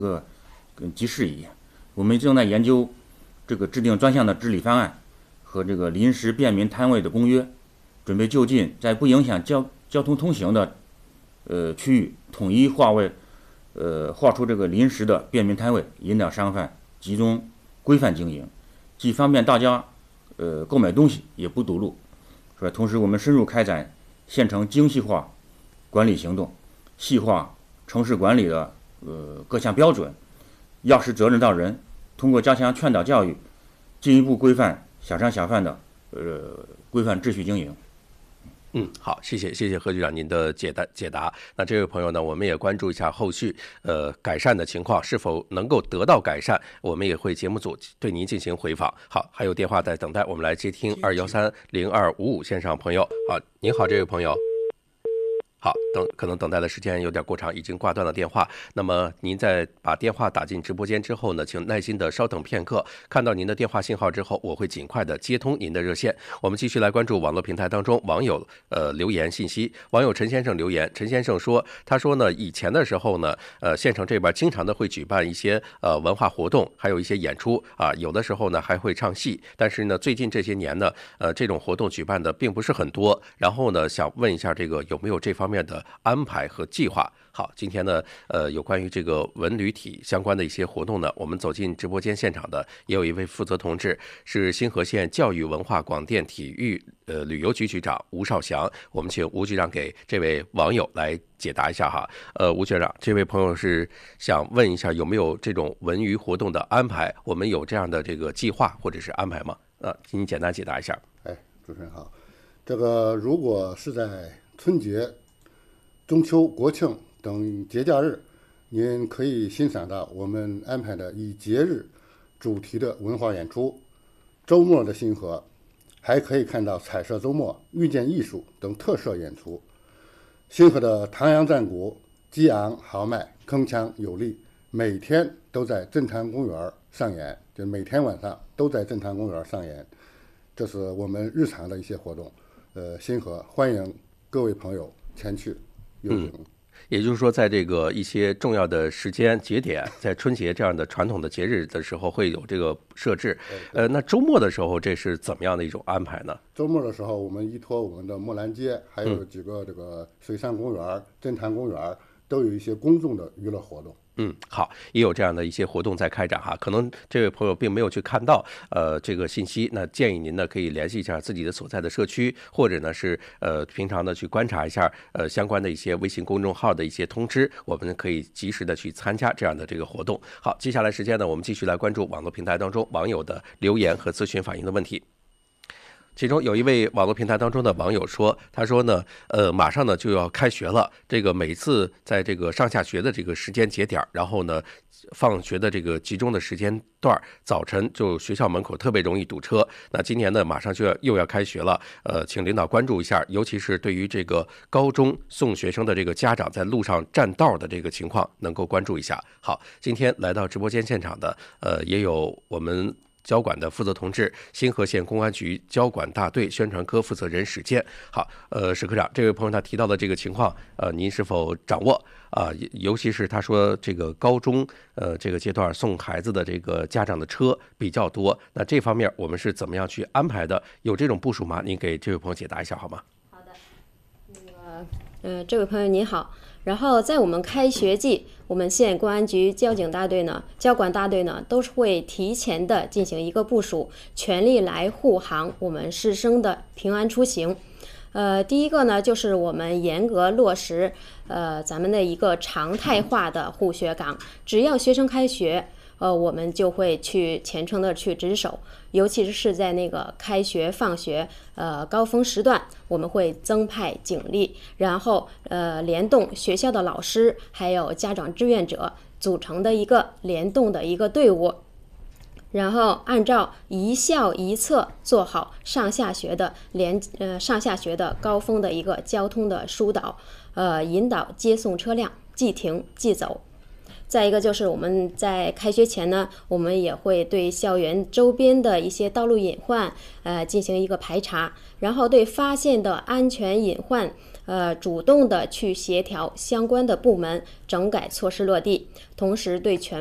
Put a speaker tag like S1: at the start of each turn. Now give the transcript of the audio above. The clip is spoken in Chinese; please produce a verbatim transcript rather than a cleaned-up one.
S1: 个跟集市一样，我们正在研究这个制定专项的治理方案和这个临时便民摊位的公约，准备就近在不影响交交通通行的呃区域统一划为呃划出这个临时的便民摊位，引导商贩集中规范经营，既方便大家呃购买东西，也不堵路，是吧？同时，我们深入开展县城精细化管理行动，细化城市管理的呃各项标准，要使责任到人。通过加强劝导教育，进一步规范小商小贩的呃规范秩序经营。
S2: 嗯，好，谢谢谢谢何局长您的解答解答。那这位朋友呢，我们也关注一下后续呃改善的情况是否能够得到改善，我们也会节目组对您进行回访。好，还有电话在等待，我们来接听二幺三零二五五线上朋友。好，您好，这位朋友。好，等可能等待的时间有点过长，已经挂断了电话。那么您在把电话打进直播间之后呢，请耐心的稍等片刻。看到您的电话信号之后，我会尽快的接通您的热线。我们继续来关注网络平台当中网友呃留言信息。网友陈先生留言，陈先生说，他说呢，以前的时候呢，呃，县城这边经常的会举办一些呃文化活动，还有一些演出啊，有的时候呢还会唱戏。但是呢，最近这些年呢，呃，这种活动举办的并不是很多。然后呢，想问一下这个有没有这方面面的安排和计划。好，今天呢，呃，有关于这个文旅体相关的一些活动呢，我们走进直播间现场的也有一位负责同志，是新河县教育文化广电体育呃旅游局局长吴少祥。我们请吴局长给这位网友来解答一下哈。呃，吴局长，这位朋友是想问一下有没有这种文娱活动的安排？我们有这样的这个计划或者是安排吗？呃，请你简单解答一下。
S3: 哎，主持人好，这个如果是在春节、中秋、国庆等节假日，您可以欣赏到我们安排的以节日主题的文化演出。周末的新河还可以看到彩色周末、遇见艺术等特色演出。新河的唐阳战鼓激昂豪迈、铿锵有力，每天都在镇坛公园上演，就每天晚上都在镇坛公园上演。这是我们日常的一些活动。呃，新河欢迎各位朋友前去游行。
S2: 嗯，也就是说，在这个一些重要的时间节点，在春节这样的传统的节日的时候，会有这个设置。呃，那周末的时候，这是怎么样的一种安排呢？
S3: 周末的时候，我们依托我们的木兰街，还有几个这个水上公园、镇坛公园，都有一些公众的娱乐活动。
S2: 嗯，好，也有这样的一些活动在开展哈。可能这位朋友并没有去看到呃这个信息，那建议您呢可以联系一下自己的所在的社区，或者呢是呃平常的去观察一下呃相关的一些微信公众号的一些通知，我们可以及时的去参加这样的这个活动。好，接下来时间呢，我们继续来关注网络平台当中网友的留言和咨询反映的问题。其中有一位网络平台当中的网友说，他说呢，呃，马上呢就要开学了，这个每次在这个上下学的这个时间节点，然后呢，放学的这个集中的时间段，早晨就学校门口特别容易堵车。那今年呢，马上就要又要开学了，呃，请领导关注一下，尤其是对于这个高中送学生的这个家长在路上占道的这个情况，能够关注一下。好，今天来到直播间现场的，呃，也有我们交管的负责同志，新河县公安局交管大队宣传科负责人史建。好，呃，史科长，这位朋友他提到的这个情况，呃，您是否掌握啊、呃？尤其是他说这个高中呃这个阶段送孩子的这个家长的车比较多，那这方面我们是怎么样去安排的？有这种部署吗？您给这位朋友解答一下好吗？
S4: 好的，那个呃，这位朋友您好。然后在我们开学季，我们县公安局交警大队呢、交管大队呢，都是会提前的进行一个部署，全力来护航我们师生的平安出行。呃，第一个呢，就是我们严格落实呃咱们的一个常态化的护学岗，只要学生开学，呃，我们就会去虔诚的去值守，尤其是在那个开学放学呃高峰时段，我们会增派警力，然后呃联动学校的老师还有家长志愿者组成的一个联动的一个队伍，然后按照一校一策做好上下学的连呃上下学的高峰的一个交通的疏导，呃引导接送车辆即停即走。再一个就是我们在开学前呢，我们也会对校园周边的一些道路隐患呃进行一个排查，然后对发现的安全隐患呃，主动的去协调相关的部门整改措施落地，同时对全